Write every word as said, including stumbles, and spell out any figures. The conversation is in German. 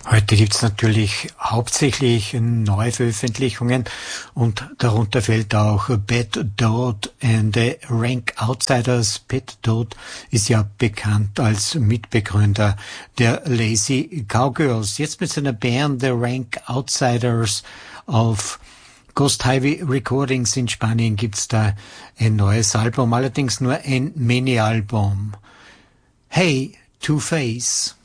Heute gibt's natürlich hauptsächlich Neuveröffentlichungen und darunter fällt auch Bad Dot and the Rank Outsiders. Bad Dot ist ja bekannt als Mitbegründer der Lazy Cowgirls. Jetzt mit seiner Band The Rank Outsiders auf Ghost Highway Recordings in Spanien gibt's da ein neues Album, allerdings nur ein Mini-Album. Hey, Two-Face.